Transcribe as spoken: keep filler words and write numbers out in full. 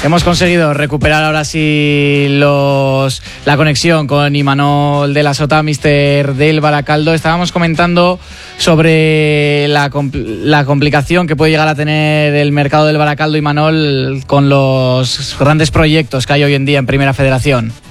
Hemos conseguido recuperar ahora sí los, la conexión con Imanol de la Sota, míster del Baracaldo. Estábamos comentando sobre la, la complicación que puede llegar a tener el mercado del Baracaldo, Imanol, con los grandes proyectos que hay hoy en día en Primera Federación.